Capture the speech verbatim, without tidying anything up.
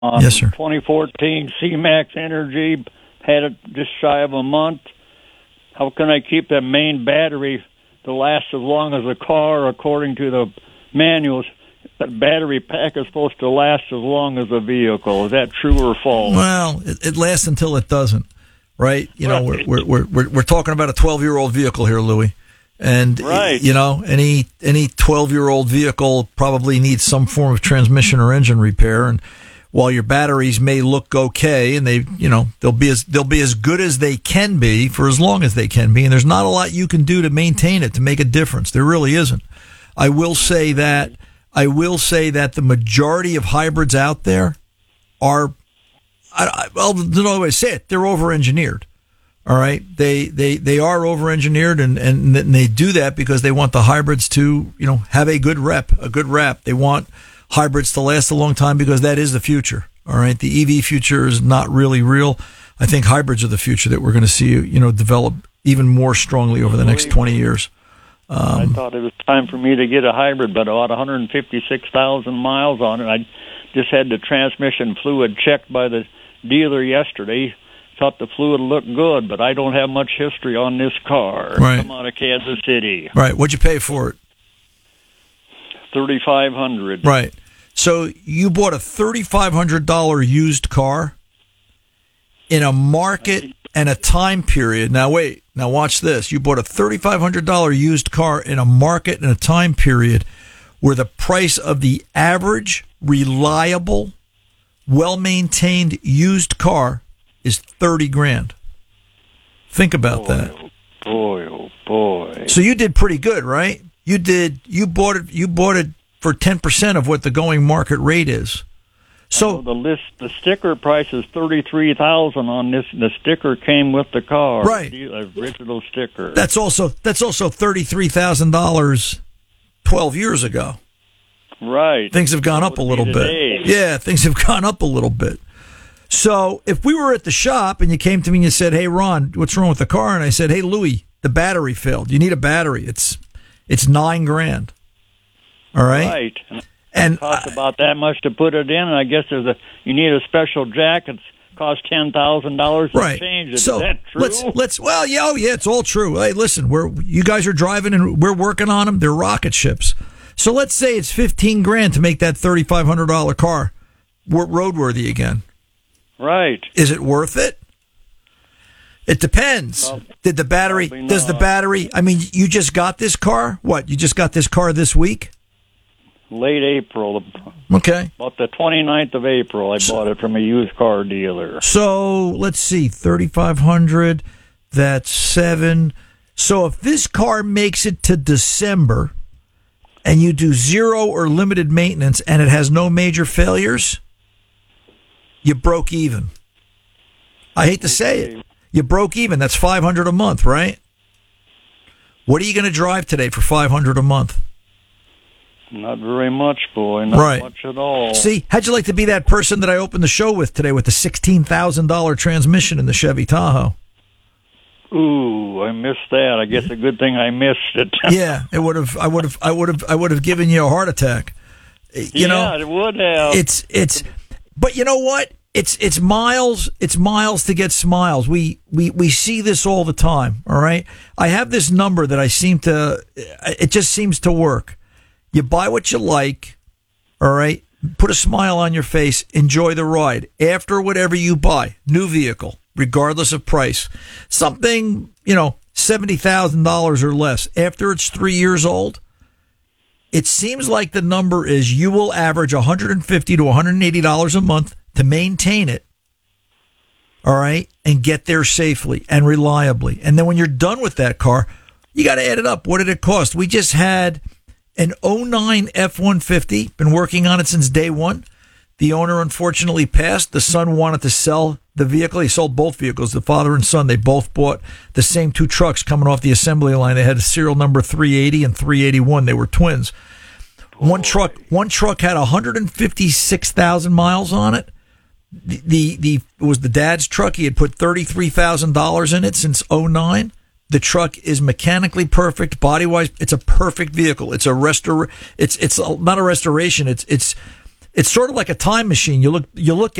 on Yes, sir. twenty fourteen C-Max Energy, had it just shy of a month. How can I keep that main battery to last as long as a car? According to the manuals, that battery pack is supposed to last as long as a vehicle. Is that true or false? Well, it, it lasts until it doesn't, right? You know, Right. we're, we're we're we're talking about a twelve-year-old vehicle here, Louis. And, Right. you know, any any twelve-year-old vehicle probably needs some form of transmission or engine repair. And while your batteries may look okay, and they, you know, they'll be as they'll be as good as they can be for as long as they can be, and there's not a lot you can do to maintain it to make a difference. There really isn't. I will say that I will say that the majority of hybrids out there are, I, I, well, there's no way to say it. They're over-engineered. All right, they they they are over-engineered, and, and and they do that because they want the hybrids to, you know, have a good rep, a good rep. They want hybrids to last a long time because that is the future. All right, the E V future is not really real. I think hybrids are the future that we're going to see, you know, develop even more strongly over the next twenty years. I thought it was time for me to get a hybrid, but about one hundred fifty-six thousand miles on it. I just had the transmission fluid checked by the dealer yesterday. Thought the fluid looked good, but I don't have much history on this car. Right. I'm out of Kansas City. Right, what'd you pay for it? thirty-five hundred. Right. So you bought a thirty-five hundred dollars used car in a market and a time period. Now, wait. Now, watch this. You bought a thirty-five hundred dollars used car in a market and a time period where the price of the average, reliable, well-maintained used car is thirty grand. Think about boy, that. Oh boy, oh boy. So you did pretty good, right? You did. You bought it. You bought it for ten percent of what the going market rate is. So the list, the sticker price is thirty-three thousand on this. The sticker came with the car, Right. The original sticker. that's also that's also thirty-three thousand dollars twelve years ago. right. Things have gone That up a would little be bit. today. Yeah, things have gone up a little bit. So if we were at the shop and you came to me and you said, "Hey, Ron, what's wrong with the car?" and I said, "Hey, Louis, the battery failed. You need a battery. It's it's nine grand." All right. Right. And And it costs about that much to put it in, and I guess there's a you need a special jack. It's cost ten thousand dollars to right. change it. So is that true? let's let's well, yeah, oh yeah, it's all true. Hey, listen, we're you guys are driving and we're working on them. They're rocket ships. So let's say it's fifteen grand to make that thirty-five hundred dollars car roadworthy again. Right. Is it worth it? It depends. Well, Did the battery, probably does the not. battery, I mean, you just got this car? What, you just got this car this week? Late April, Okay. about the twenty-ninth of April, I bought it from a used car dealer. So let's see, thirty-five hundred, that's seven. So if this car makes it to December and you do zero or limited maintenance and it has no major failures, you broke even. I hate to say it. You broke even. That's five hundred a month, right? What are you going to drive today for five hundred a month? Not very much, boy. Not Right. much at all. See, how'd you like to be that person that I opened the show with today with the sixteen thousand dollars transmission in the Chevy Tahoe? Ooh, I missed that. I guess a good thing I missed it. Yeah, it would have. I would have. I would have. I would have given you a heart attack. You yeah, know, it would have. it's it's. But you know what? It's it's miles. It's miles to get smiles. We we we see this all the time. All right. I have this number that I seem to. It just seems to work. You buy what you like. All right. Put a smile on your face. Enjoy the ride. After whatever you buy, new vehicle, regardless of price, something, you know, seventy thousand dollars or less. After it's three years old, it seems like the number is you will average one hundred fifty to one hundred eighty dollars a month to maintain it. All right. And get there safely and reliably. And then when you're done with that car, you got to add it up. What did it cost? We just had an oh nine F one fifty, been working on it since day one. The owner unfortunately passed. The son wanted to sell the vehicle. He sold both vehicles, the father and son. They both bought the same two trucks coming off the assembly line. They had a serial number three eighty and three eighty-one. They were twins. One truck, one truck had one hundred fifty-six thousand miles on it. The, the, the, it was the dad's truck. He had put thirty-three thousand dollars in it since oh nine. The truck is mechanically perfect, body wise. It's a perfect vehicle. It's a restor. It's it's a, not a restoration. It's it's it's sort of like a time machine. You look, you look